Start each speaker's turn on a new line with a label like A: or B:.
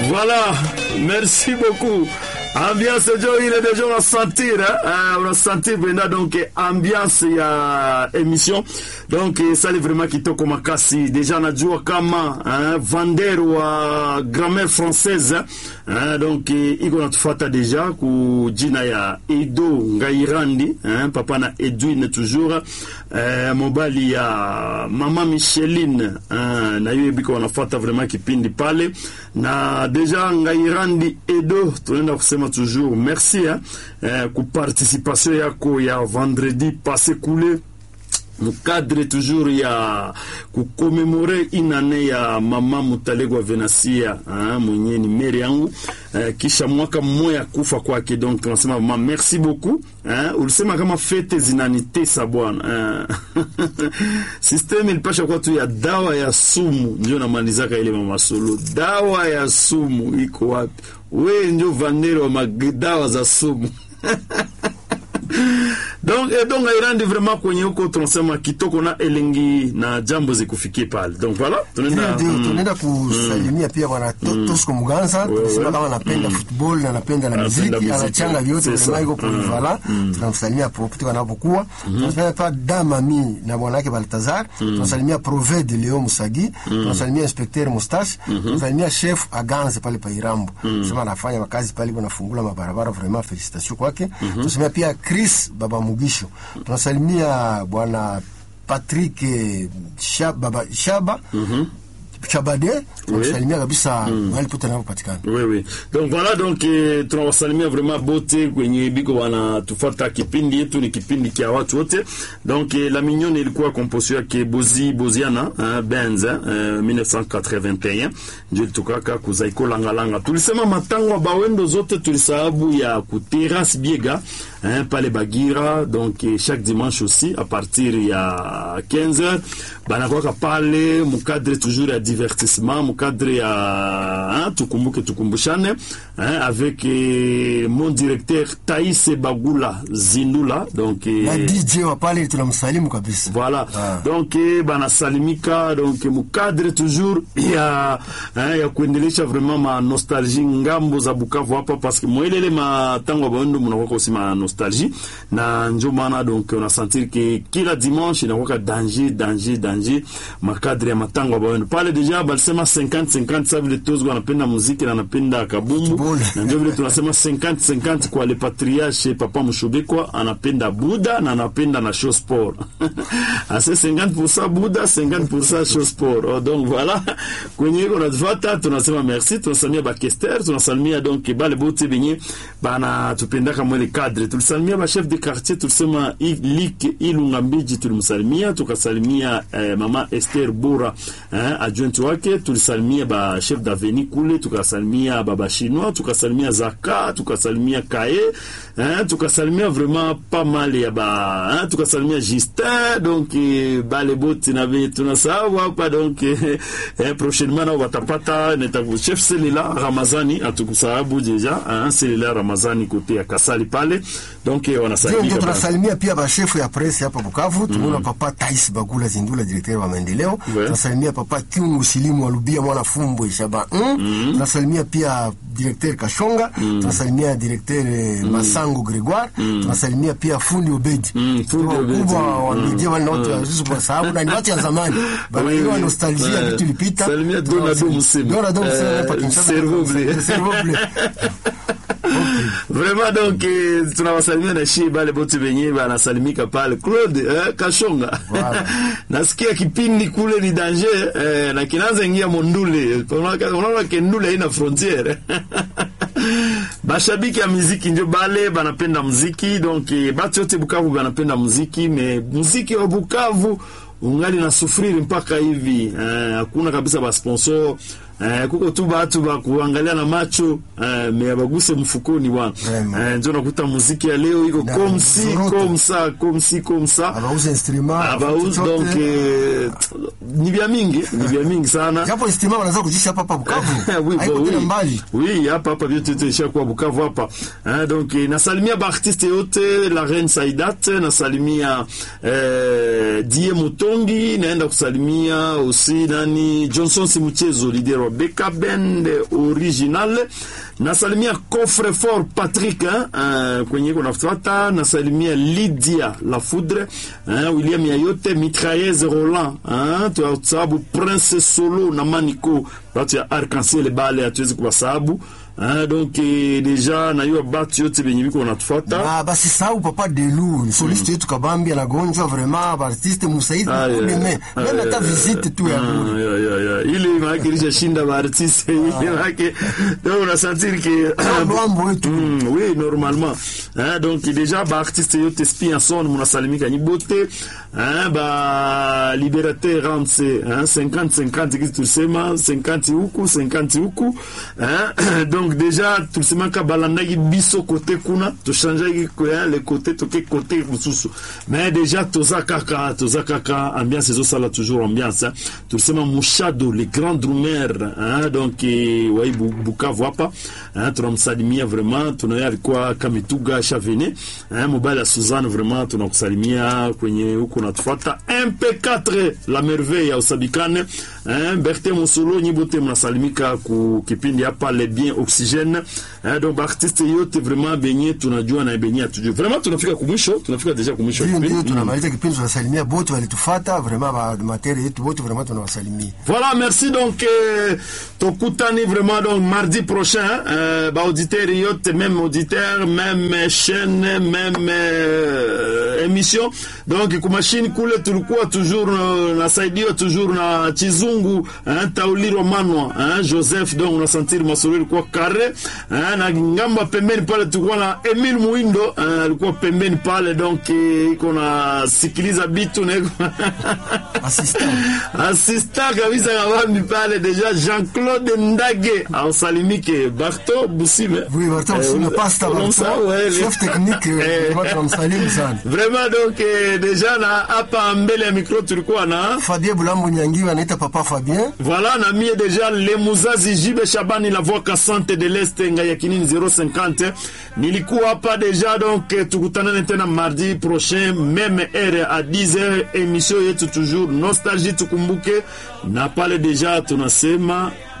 A: Voilà, merci beaucoup. Ambiance Joe, il est déjà on a sentir, hein? On a sentir maintenant donc ambiance ya émission. Donc ça est vraiment kitoko makasi. Déjà najua kama vendeur wa grammaire française, hein? Donc iko natufata déjà ku jina ya Edo Ngairandi, hein? Papa na Edwin toujours, mobali ya mama Micheline, hein? Na yeye biko wanafata vraiment kipindi pale. Na déjà Ngairandi Edo tunaenda kusema toujours merci, hein, pour participation yako ya vendredi passé coulé mu cadre toujours ya kukomemore inane ya mama Mutalegwa Venasia, hein, mwenye ni meri yangu, kisha mwaka mmoja kufa kwake. Donc tunasema mama merci beaucoup, hein. Ulisema kama fete zinanitesa bwana, system ilipasha kwa tu ya dawa ya sumu ndio namalizaka ile mama solo. Dawa ya sumu iko wapi? We ndio vanero magdawa za sumu. Donc Ngairandi vraiment kwenye huko tunasema kitoko na elengi na jambo zikufikie pale. Donc voilà,
B: tunaenda kusalimia pia bwana Tosco Muganza, tunasema kama anapenda football na anapenda na muziki, anachanga vyote na iko voilà. Tunamsalimia popote wanapokuwa. Tunasalimia pa Damami na bwana yake Baltazar, tunasalimia Proved Leo Musagi, tunasalimia Inspecteur Mustache, tunasalimia Chef Aganze pale pa Irambo. Sema anafanya kazi pale, anafungula mabarabara, vraiment félicitations kwake. Tunasalimia pia Chris Baba Mugisho. Tunasalimia bwana Patrick Shaba Chabade, tunasalimia kabisa mahali pote anapopatikana.
A: Oui. Donc voilà, donc tunawasalimia vraiment bote kwenye biko wana tufuata kipindi yetu, ni kipindi kia watu wote. Donc la mignonne ilikuwa composition yake Boziana Benz 1981 ndio tukaka kuzaiko langa. Tulisema matango bawendo zote tulisababu ya ku terrasse Biega, hein, pale Bagira. Donc chaque dimanche aussi à partir ya 15h banakuwa pale mu cadre toujours ya divertissement, mu cadre ya tukumbushane, hein, avec mon directeur Thaïs Bagula Zindula. Donc
B: la DJ wa pale tunamsalimu kabisa.
A: Voilà. Donc bana salimika, donc mu cadre toujours ya kuendelesha vraiment ma nostalgie ngambo za Bukavu hapa, parce que mwelele matango baondo mnakuwa aussi ma nostalgie, na ndio maana donc on a sentir que kila dimanche inakuwa danger makadri ya matango baondo pale. Deja balisema 50-50 sababu le tozo wanapenda muziki na anapenda kabumbu, na ndio vile tunasema 50-50 kwa le patriarche Papa Mushobekwa anapenda Buda na anapenda na show sport. Ase 50% Buda, 50% show sport. Donc voilà, kwenye on advata tunasema merci, tunasalimia ba Kester, tunasalimia donc bale bote benye bana tupenda kama ile cadre. Tulisalimia ba chef de quartier, tulisema Ilungambiji tulimsalimia, tukasalimia mama Esther Bora, hein, adjoint wake. Tulisalimia ba chef d'avenue kule, tukasalimia baba chinois, tukasalimia Zaka, tukasalimia Kae, hein, tukasalimia vraiment pas mal ya ba, hein, tukasalimia Justin. Donc bale bote na be tunasahau hapa. Donc prochainement na watapata netabu chef Selila Ramazani atukusahabu deja, hein, Selila Ramazani kote ya Kasali pale. Donc wanasalimia.
B: Ndio tunasalimia pia ba chef ya presse hapa Bukavu. Tunaona Papa Thaïs Bagula Zindula, directeur wa maendeleo. Tunasalimia Papa Kyungu Silimu Walubia mwana Fumbo Ishaba. Tunasalimia pia directeur Kashonga. Tunasalimia directeur Masango Gregoire. Tunasalimia pia Fundi Obedi. Fundi Obedi. Kubwa wa media wale wote sisi kwa sababu na ni watu ya zamani. Bana hiyo nostalgia vitu tulipita.
A: Salimia Donado Musema
B: hapa Kinshasa. Cerveau.
A: Vraiment donc tunawasalimia na shi bale bote benye bana salimika pale Claude Kashonga. Voilà. Nasikia kipindi kule ni danger, na kinaanza ingia Mondule. Unaona kendule ina frontiere. Bashabiki ya muziki ndio bale banapenda muziki. Donc batu yote Bukavu banapenda muziki, mais muziki wa Bukavu ungali na sufriri mpaka hivi. Hakuna kabisa ba sponsor. Kuko tu batu ba kuangalia na macho, me abaguse mfukoni bwana. Ndio nakuta muziki ya leo iko comme ça.
B: Abauze instrument.
A: Abauze donc ni vya mingi sana.
B: Hapo instrument wanaanza kujisha hapa Bukavu.
A: Oui, hapa vyote tuisha kwa Bukavu hapa. Donc nasalimia ba artiste yote, la Reine Saidat, nasalimia Die Mutongi, naenda kusalimia aussi nani Johnson Simuchezo, leader wa Beka Band original. Nasalimia Coffre Fort Patrick kwenye kuna fuata. Nasalimia Lydia La Foudre, William Yayote, Mitraillez Roland, tuasabu Prince Solo na Maniko batu ya Arc-en-Ciel bale atuwezi kubasabu. Donc déjà na yo batu yote benye biko natufuata.
B: Basi sababu Papa Delu soliste yetu Kabambi anagonjwa vraiment, artiste Musaid même hata visite tu ya
A: ile makirisha shinda ba artiste ile make. Donc on a senti que oui normalement donc déjà ba artiste yote Spianson munasalimika nyibote ba Liberateur Rance 50-50 kitu tusema 50 huku donc déjà tusema ka balandaki biso côté kuna to changer le côté to côté mususu mais déjà toza kaka ambiance zo sala toujours ambiance tusema Mushado les grands drummers donc wai Bukavu hapa tunamsalimia vraiment tunaya alikuwa Kamituga Chavene mobile Suzanne vraiment tunakusalimia kwenye huko natufuata MP4 la merveille ya Usabikane Berthe Musolo nyibote mnasalimika ku kipindi hapa les bien oxygène donc artiste yote vraiment benye tunajua na benye atujue vraiment tunafika kumwisho tunafika deja kumwisho
B: ndio tunamaliza kipindi tunasalimia bote walitufuata vraiment ba materi yetu bote vraiment tunawasalimia
A: voilà merci donc tokutani vraiment donc mardi prochain ba auditeur yote même auditeur même chaîne même émission donc kwa machine kule tulikuwa toujours nasaidiwa toujours na Chizungu Tauliro Manwa Joseph donc on a senti masolo kwa carré na ngamba pembeni pale tulikuwa na Emile Muindo alikuwa pembeni pale donc iko na sikiliza bitu na assistant kabisa kabambi pale déjà Jean-Claude Ndage ausalimike Barto Busime
B: oui Barto Busime pasta chef technique tunamsalimu sana
A: vraiment donc déjà na hapa mbele ya micro tulikuwa na
B: Fabien Bulambo Nyangiwa anaita Papa Fabien
A: voilà na mie déjà le Muzazi Jibe Shabani la voix cassante de l'Est ngaya kinini 050 nilikuwa hapa déjà donc tukutanane tena mardi prochain même heure à 10h émission yetu toujours nostalgie tukumbuke na pale déjà tunasema